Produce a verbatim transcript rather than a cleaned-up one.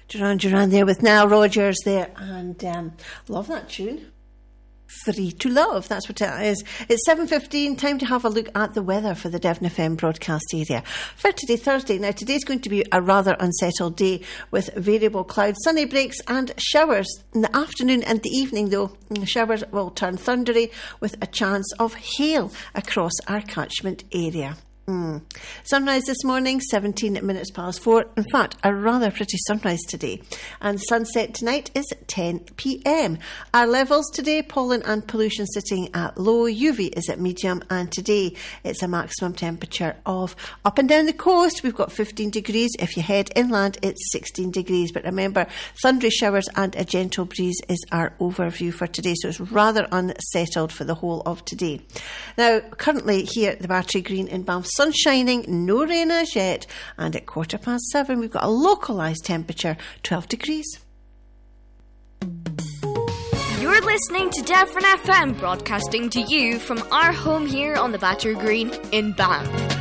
Duran Duran there with Nile Rodgers there, and um, love that tune. Free to Love, that's what it is. It's seven fifteen, time to have a look at the weather for the Devon F M broadcast area. For today, Thursday, now today's going to be a rather unsettled day with variable clouds, sunny breaks and showers in the afternoon and the evening though. The showers will turn thundery with a chance of hail across our catchment area. Mm. Sunrise this morning, seventeen minutes past four. In fact, a rather pretty sunrise today. And sunset tonight is ten p.m. Our levels today, pollen and pollution sitting at low, U V is at medium, and today it's a maximum temperature of, up and down the coast, we've got fifteen degrees. If you head inland, it's sixteen degrees. But remember, thundery showers and a gentle breeze is our overview for today, so it's rather unsettled for the whole of today. Now, currently here at the Battery Green in Banff, sun shining, no rain as yet, and at quarter past seven we've got a localised temperature twelve degrees. You're listening to Devon F M, broadcasting to you from our home here on the Battery Green in Banff.